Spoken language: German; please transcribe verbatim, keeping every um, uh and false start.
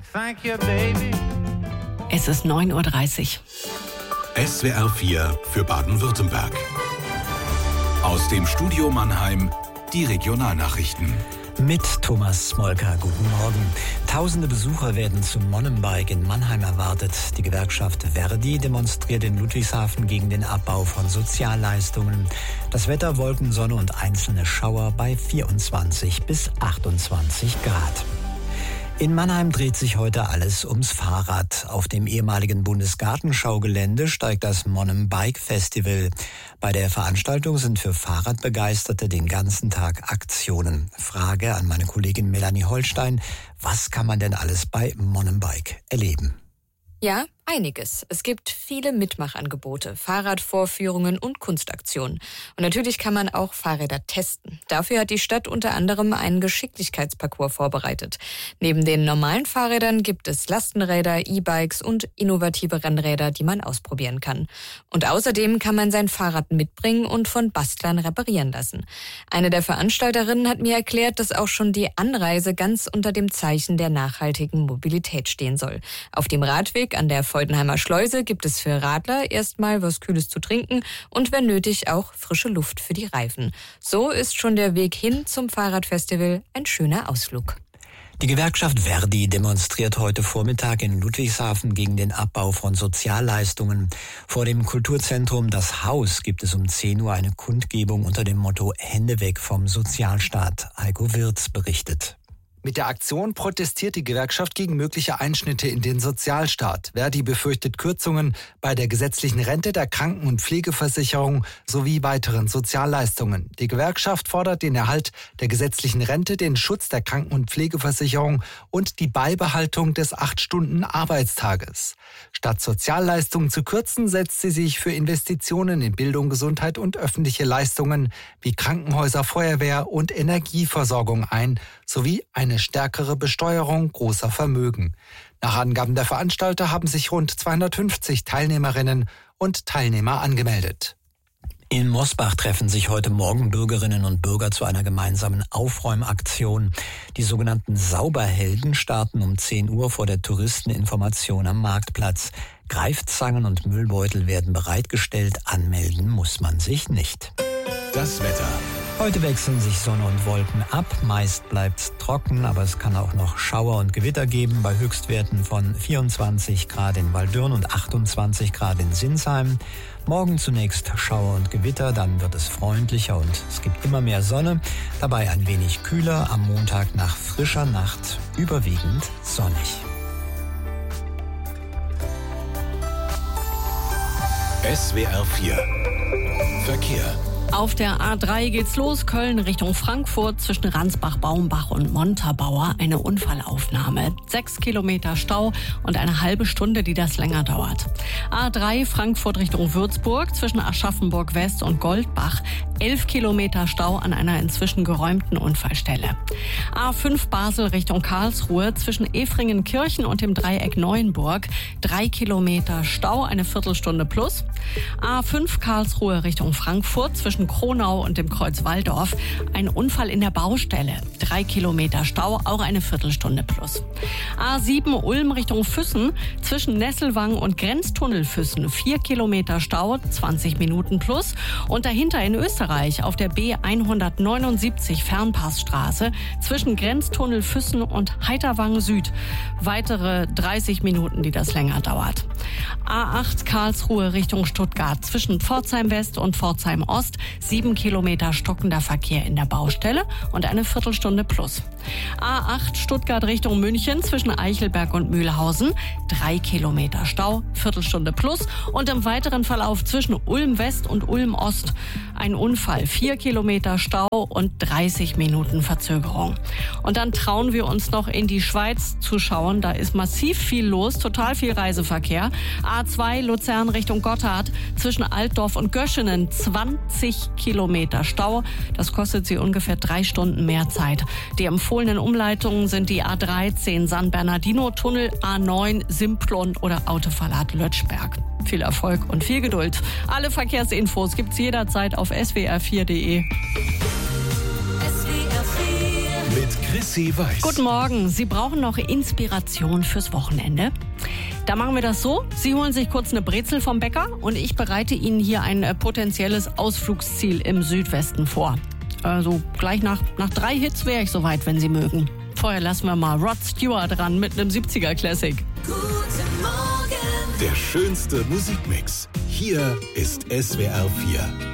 Thank you, baby. Es ist neun Uhr dreißig. S W R vier für Baden-Württemberg. Aus dem Studio Mannheim die Regionalnachrichten. Mit Thomas Smolka, guten Morgen. Tausende Besucher werden zum Mountainbike in Mannheim erwartet. Die Gewerkschaft Verdi demonstriert in Ludwigshafen gegen den Abbau von Sozialleistungen. Das Wetter, Wolken, Sonne und einzelne Schauer bei vierundzwanzig bis achtundzwanzig Grad. In Mannheim dreht sich heute alles ums Fahrrad. Auf dem ehemaligen Bundesgartenschaugelände steigt das Mountainbike Festival. Bei der Veranstaltung sind für Fahrradbegeisterte den ganzen Tag Aktionen. Frage an meine Kollegin Melanie Holstein: Was kann man denn alles bei Mountainbike erleben? Ja, einiges. Es gibt viele Mitmachangebote, Fahrradvorführungen und Kunstaktionen. Und natürlich kann man auch Fahrräder testen. Dafür hat die Stadt unter anderem einen Geschicklichkeitsparcours vorbereitet. Neben den normalen Fahrrädern gibt es Lastenräder, E-Bikes und innovative Rennräder, die man ausprobieren kann. Und außerdem kann man sein Fahrrad mitbringen und von Bastlern reparieren lassen. Eine der Veranstalterinnen hat mir erklärt, dass auch schon die Anreise ganz unter dem Zeichen der nachhaltigen Mobilität stehen soll. Auf dem Radweg an der Feudenheimer Schleuse gibt es für Radler erstmal was Kühles zu trinken und wenn nötig auch frische Luft für die Reifen. So ist schon der Weg hin zum Fahrradfestival ein schöner Ausflug. Die Gewerkschaft Verdi demonstriert heute Vormittag in Ludwigshafen gegen den Abbau von Sozialleistungen. Vor dem Kulturzentrum Das Haus gibt es um zehn Uhr eine Kundgebung unter dem Motto Hände weg vom Sozialstaat. Heiko Wirz berichtet. Mit der Aktion protestiert die Gewerkschaft gegen mögliche Einschnitte in den Sozialstaat. Verdi befürchtet Kürzungen bei der gesetzlichen Rente, der Kranken- und Pflegeversicherung sowie weiteren Sozialleistungen. Die Gewerkschaft fordert den Erhalt der gesetzlichen Rente, den Schutz der Kranken- und Pflegeversicherung und die Beibehaltung des acht-Stunden-Arbeitstages. Statt Sozialleistungen zu kürzen, setzt sie sich für Investitionen in Bildung, Gesundheit und öffentliche Leistungen wie Krankenhäuser, Feuerwehr und Energieversorgung ein, sowie eine stärkere Besteuerung großer Vermögen. Nach Angaben der Veranstalter haben sich rund zweihundertfünfzig Teilnehmerinnen und Teilnehmer angemeldet. In Mosbach treffen sich heute Morgen Bürgerinnen und Bürger zu einer gemeinsamen Aufräumaktion. Die sogenannten Sauberhelden starten um zehn Uhr vor der Touristeninformation am Marktplatz. Greifzangen und Müllbeutel werden bereitgestellt. Anmelden muss man sich nicht. Das Wetter. Heute wechseln sich Sonne und Wolken ab. Meist bleibt's trocken, aber es kann auch noch Schauer und Gewitter geben bei Höchstwerten von vierundzwanzig Grad in Waldürn und achtundzwanzig Grad in Sinsheim. Morgen zunächst Schauer und Gewitter, dann wird es freundlicher und es gibt immer mehr Sonne. Dabei ein wenig kühler, am Montag nach frischer Nacht überwiegend sonnig. S W R vier Verkehr. Auf der A drei geht's los, Köln Richtung Frankfurt zwischen Ransbach-Baumbach und Montabaur. Eine Unfallaufnahme. Sechs Kilometer Stau und eine halbe Stunde, die das länger dauert. A drei Frankfurt Richtung Würzburg zwischen Aschaffenburg West und Goldbach. Elf Kilometer Stau an einer inzwischen geräumten Unfallstelle. A fünf Basel Richtung Karlsruhe zwischen Efringenkirchen und dem Dreieck Neuenburg. Drei Kilometer Stau, eine Viertelstunde plus. A fünf Karlsruhe Richtung Frankfurt zwischen Kronau und dem Kreuz Walldorf. Ein Unfall in der Baustelle. Drei Kilometer Stau, auch eine Viertelstunde plus. A sieben Ulm Richtung Füssen zwischen Nesselwang und Grenztunnel Füssen. Vier Kilometer Stau, zwanzig Minuten plus. Und dahinter in Österreich auf der B hundertneunundsiebzig Fernpassstraße zwischen Grenztunnel Füssen und Heiterwang Süd. Weitere dreißig Minuten, die das länger dauert. A acht Karlsruhe Richtung Stuttgart zwischen Pforzheim West und Pforzheim Ost. Sieben Kilometer stockender Verkehr in der Baustelle und eine Viertelstunde plus. A acht Stuttgart Richtung München zwischen Eichelberg und Mühlhausen. Drei Kilometer Stau, Viertelstunde plus. Und im weiteren Verlauf zwischen Ulm West und Ulm Ost ein Unfall. Vier Kilometer Stau und dreißig Minuten Verzögerung. Und dann trauen wir uns noch in die Schweiz zu schauen. Da ist massiv viel los, total viel Reiseverkehr. A zwei Luzern Richtung Gotthard zwischen Altdorf und Göschenen. zwanzig Kilometer Stau. Das kostet Sie ungefähr drei Stunden mehr Zeit. Die empfohlenen Umleitungen sind die A dreizehn San Bernardino Tunnel, A neun Simplon oder Autoverlad Lötschberg. Viel Erfolg und viel Geduld. Alle Verkehrsinfos gibt's jederzeit auf S W R vier Punkt D E. Mit Chrissy weiß. Guten Morgen. Sie brauchen noch Inspiration fürs Wochenende? Da machen wir das so. Sie holen sich kurz eine Brezel vom Bäcker und ich bereite Ihnen hier ein äh, potenzielles Ausflugsziel im Südwesten vor. Also gleich nach, nach drei Hits wäre ich soweit, wenn Sie mögen. Vorher lassen wir mal Rod Stewart ran mit einem siebziger-Classic. Der schönste Musikmix. Hier ist S W R vier.